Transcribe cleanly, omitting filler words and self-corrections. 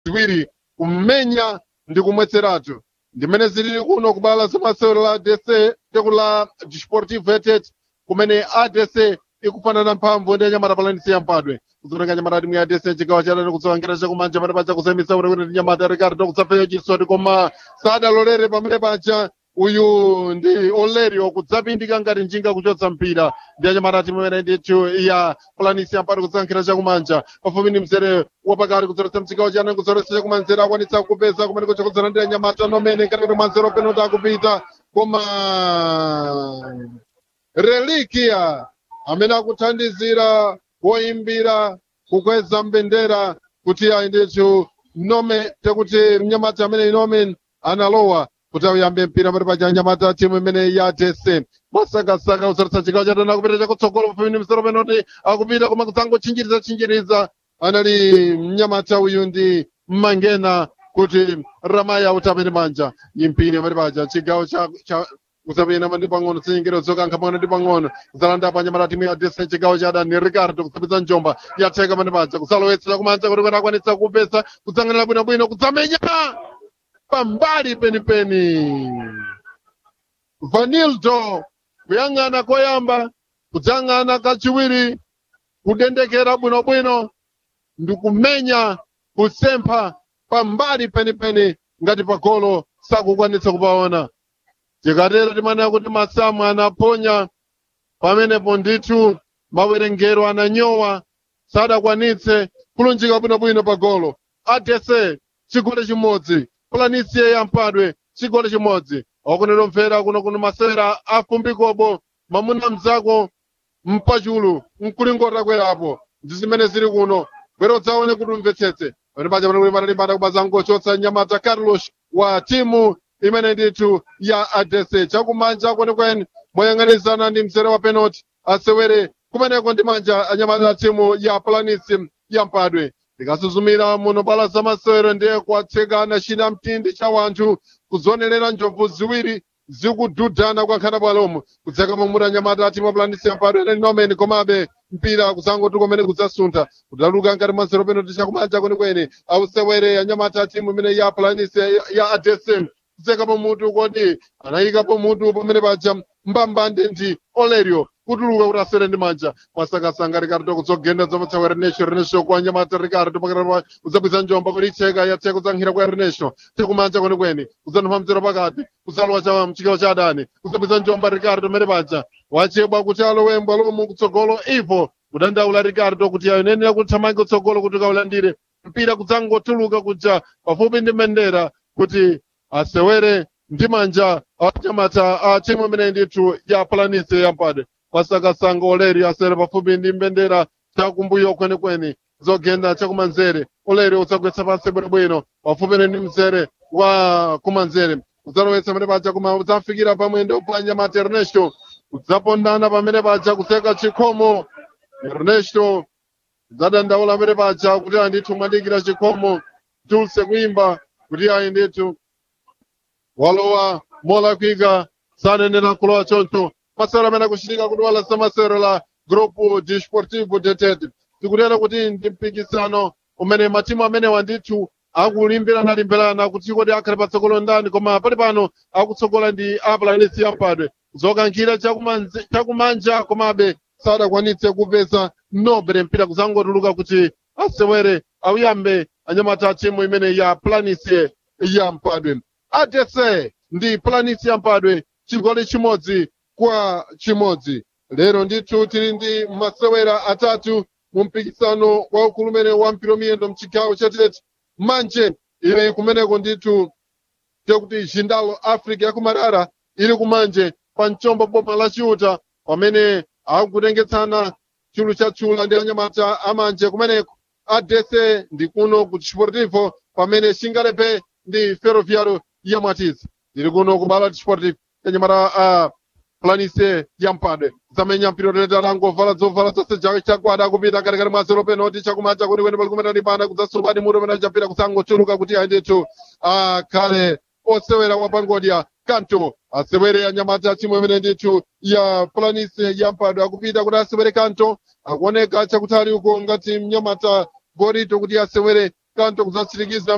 ziwiri kumenya ndi kumwetseratu ndimene zilili kuno kubala zamasewero la ADC tekula Desportivo Etete kumene ADC ikufanana mphamvu ndi anyamata palanisi yampadwe kuzotenga anyamata timu ya ADC chigawo chadani kuzowangira chakumanja pamene paja kusemisa kuti ndi nyamata Ricardo kudzapfeyo chisoti koma sadalolere pamene paja uyu ndi Olerio kudzapindika ngati njinga kuchotsa mpira ndi anyamata timu imene ndithu ya palanisi yampadwe kudzawangira chakumanja pafupi ndi mzere wapakati kudzoletsa mchigawo chadani kudzoletsa chakumanzere akwanitsa kupeza kumene kuchakudzana ndi anyamata nomene ngati kuti mwanzero penalty akupita koma Reliquia amene akuthandizira woyimbira kukweza mbendera kuti ayindetu nome tekuti mnyamata amene nome analowa kuti ayambe mpira pamene paja nyamata timu imene ya ADC masakasaka usaritsa chigawo chatana kupita chakutsogolo pafupi ndi mzere penalty akupita koma kudzangochinjiriza anali mnyamata uyu ndi Mangena kuti Ramaya utapete manja impira pamene paja chigawo cha kusapena mandi pang'ono sinyingiro zokankha pang'ono ndi pang'ono kuzalanda pa nyamata timu ya ADC chigawo cha adani Ricardo kusapitsa njomba yatheka pamene paja kusalowetsa kumanja kuti akwanitsa kupesa kudzang'anira bwinobwino kudzamenya pambali penipeni Vanildo kuyang'ana koyamba kudzang'ana kachiwiri kudendekera bwinobwino ndi kumenya kusempha pambali penipeni ngati pagolo sakukwanitsa kupaona tikatero timanena kuti masamu anaponya pamenepo ndithu mawerengero ananyowa sadakwanitse kulunjika bwinobwino pagolo ADC chigoli chimodzi palanisi yampadwe chigoli chimodzi akunero mvera kuno masera afumbikobo mamuna mzako mpachulu mkulingota kwerapo ndi zimene zili kuno bwero dzaone kuti umvetsetse pamene paja pano kuti patalimbana kubazangochotsa nyamata Carlos wa timu imene ndithu ya ADC chakumanja kwenikweni moyang'anizana ndi mzere wa penalty asewere kumeneko ndi manja anyamata timu ya palanisi yampadwe likasuzumira muno bala zamasewero ndiye kwatsekana china mtindi cha wanthu kuzonerera njovu ziwiri zikududana kwankhana bwalomo kudzeka mamuta nyamata timu ya palanisi yampadwe ene nomeni komabe mpira kuzangoti komene kudzasuntha kudaluka ngati mwanzero penalty chakumanja kwenikweni ausewere anyamata timu imene ya palanisi ya ADC kudzeka pamutu kodi anayikapo mutu pamene paja mbambande ndi Olerio kutuluka kuti asere ndi manja mwasakasanga Ricardo kudzogenda dzapatsa kwa Ernesto kwa nyamata Ricardo pakati kudzabwiza njomba kuti icheka yatheka kudzankhira kwa Ernesto chakumanja kwenikweni kudzanupha mzero pakati kudzalowa cha mchigawo cha adani kudzabwiza njomba Ricardo mmene paja wachebwa kuti alowembo alomu kutsogolo ivo kudandaula Ricardo kuti ayenera kuthamanga kutsogolo kuti kaulandire mpira kudzangotuluka kuja pafupi ndi mbendera kuti asewere ndi manja anyamata a timu imene ndithu ya palanisi yampadwe kwasakasanga Olerio asere pafupi ndi mbendera chakumbuyo kwenikweni zogenda chakumanzere Olerio udzagwetsa pansi bwinobwino pafupi ndi mzere wa kumanzere udzalowetsa pamene paja kuma udzafikira pamwendo pa nyamata Ernesto udzapondana pamene paja kuseka chikhomo Ernesto udzadandaula pamene paja kuti andithu mwadikira chikhomo Dulce kuimba kuti ayi ndithu walowa mola kwika sanenera kulowa choncho masewero amene akuchitika kuti wala zamasewero la Grupo Desportivo Etete tikutera kuti ndi mpikisano umene matimu amene wandithu akulimbirana kuti kodi akhale patsogolo ndani koma pali pano akutsogola ndi palanisi yampadwe zokankhira chakumanja komabe sadakwanitse kupeza nobre mpira kuzangotuluka kuti asewere auyambe anyamata timu imene ya palanisi yampadwe ADC ndi palanisi yampadwe chigoli chimodzi kwa chimodzi lero ndithu tili ndi masewera atatu mu mpikisano waukulu umene wa mpira miyendo mchigawo cha Tete manje ili kumeneko ndithu tekuti Jindalo Africa yakumarara ili kumanje pa mchombo boma la Chiuta pamene akutengetsana chulu cha chula ndi anyamata amanje kumeneko ADC ndi kuno ku Desportivo pamene Xingalepe ndi Ferroviário ya Matiz ili kuno kubala Desportivo anyamata palanisi yampadwe zamenya mpira tetango vala zovala zonse chakwada kupita katikati mwa zero penalty chakumanja kuti kwene pali kumene lipana kudzasuba ndi mutu pamene chapita kusangochuluka kuti ayindetu akhale osewera wa pangodya Kanto asewere anyamata timu imene ndithu ya palanisi yampadwe akupita kuti asewere Kanto akuoneka chakutali uko ngati mnyamata Gorito kuti asewere Kanto kudzatsirikiza